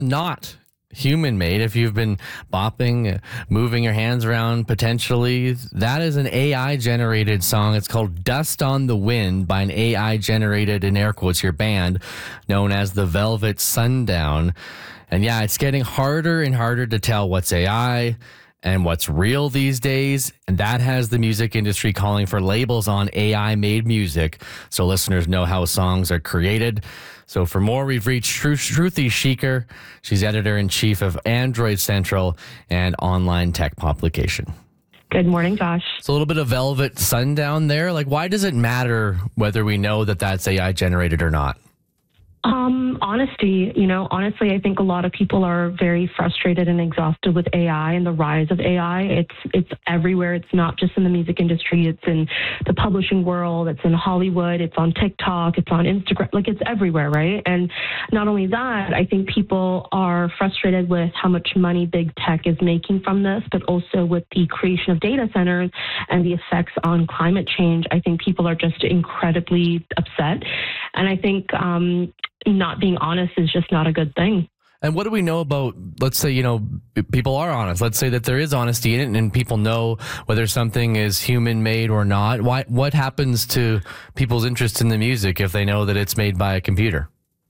not human made. If you've been bopping, moving your hands around potentially, that is an AI generated song. It's called Dust on the Wind by an AI generated, in air quotes here, band known as the Velvet Sundown. And yeah, it's getting harder and harder to tell what's AI and what's real these days. And that has the music industry calling for labels on AI made music so listeners know how songs are created. So for more, we've reached Shruti Shikar. She's editor-in-chief of Android Central and online tech publication. Good morning, Josh. It's a little bit of Velvet Sundown there. Like, why does it matter whether we know that that's AI generated or not? Honestly, I think a lot of people are very frustrated and exhausted with AI and the rise of AI. It's everywhere. It's not just in the music industry. It's in the publishing world. It's in Hollywood. It's on TikTok. It's on Instagram. Like, it's everywhere, right? And not only that, I think people are frustrated with how much money big tech is making from this, but also with the creation of data centers and the effects on climate change. I think people are just incredibly upset. And I think not being honest is just not a good thing. And what do we know about, let's say, people are honest. Let's say that there is honesty in it and people know whether something is human made or not. What happens to people's interest in the music if they know that it's made by a computer?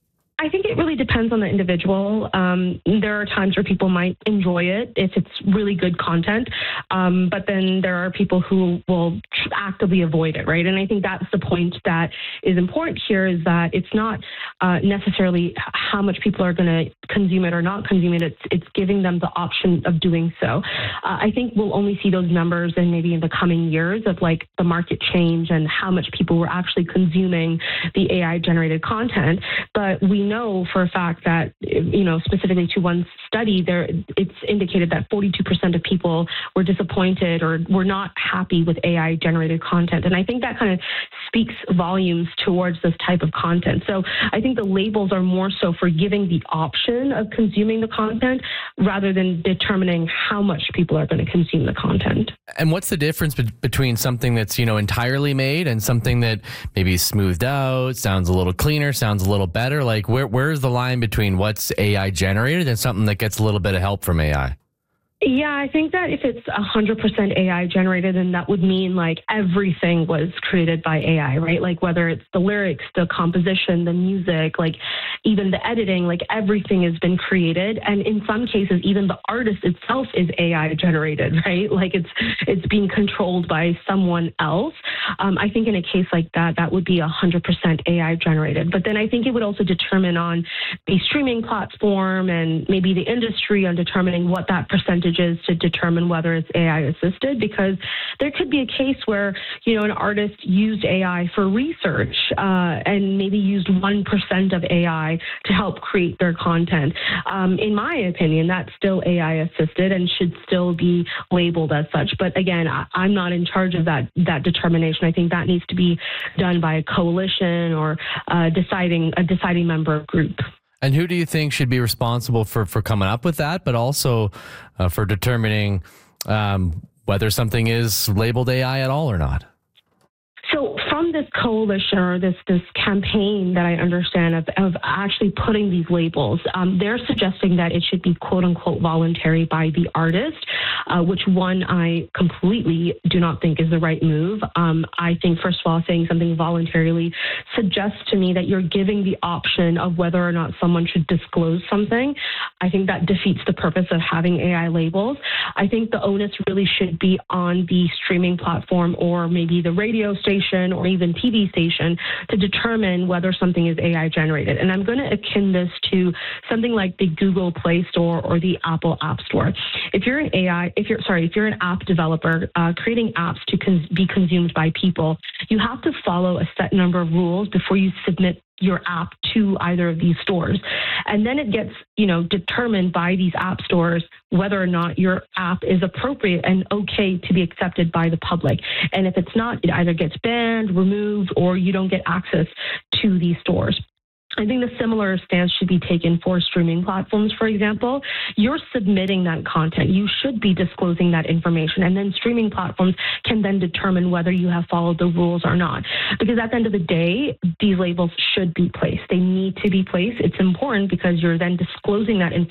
I think it really depends on the individual. There are times where people might enjoy it if it's really good content, but then there are people who will actively avoid it, right? And I think that's the point that is important here, is that it's not necessarily how much people are going to consume it or not consume it. It's giving them the option of doing so. I think we'll only see those numbers in maybe in the coming years of like the market change and how much people were actually consuming the AI generated content. But we know for a fact that, specifically to one study, it's indicated that 42% of people were disappointed or were not happy with AI generated content. And I think that kind of speaks volumes towards this type of content. So I think the labels are more so for giving the option of consuming the content rather than determining how much people are going to consume the content. And what's the difference between something that's, entirely made and something that maybe smoothed out, sounds a little cleaner, sounds a little better? Like, where's the line between what's AI generated and something that gets a little bit of help from AI? Yeah, I think that if it's 100% AI generated, then that would mean like everything was created by AI, right? Like whether it's the lyrics, the composition, the music, like even the editing, like everything has been created. And in some cases, even the artist itself is AI generated, right? Like it's being controlled by someone else. I think in a case like that, that would be 100% AI generated. But then I think it would also determine on the streaming platform and maybe the industry on determining what that percentage is to determine whether it's AI assisted, because there could be a case where, an artist used AI for research and maybe used 1% of AI to help create their content. In my opinion, that's still AI assisted and should still be labeled as such. But again, I'm not in charge of that determination. I think that needs to be done by a coalition or a deciding member group. And who do you think should be responsible for coming up with that, but also for determining whether something is labeled AI at all or not? So from this coalition or this campaign that I understand of actually putting these labels, they're suggesting that it should be quote unquote voluntary by the artist, which one I completely do not think is the right move. I think, first of all, saying something voluntarily suggests to me that you're giving the option of whether or not someone should disclose something. I think that defeats the purpose of having AI labels. I think the onus really should be on the streaming platform or maybe the radio station or even TV station to determine whether something is AI generated. And I'm going to akin this to something like the Google Play Store or the Apple App Store. If you're an app developer creating apps to be consumed by people, you have to follow a set number of rules before you submit your app to either of these stores. And then it gets, determined by these app stores whether or not your app is appropriate and okay to be accepted by the public. And if it's not, it either gets banned, removed, or you don't get access to these stores. I think the similar stance should be taken for streaming platforms, for example. You're submitting that content. You should be disclosing that information. And then streaming platforms can then determine whether you have followed the rules or not. Because at the end of the day, these labels should be placed. They need to be placed. It's important because you're then disclosing that information